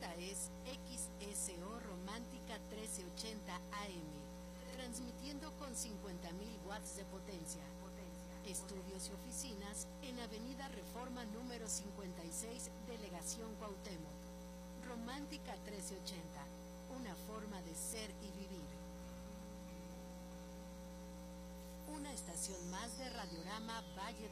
Esta es XSO Romántica 1380 AM, transmitiendo con 50.000 watts de potencia. Estudios y oficinas en Avenida Reforma número 56, Delegación Cuauhtémoc. Romántica 1380, una forma de ser y vivir. Una estación más de Radiorama Valle de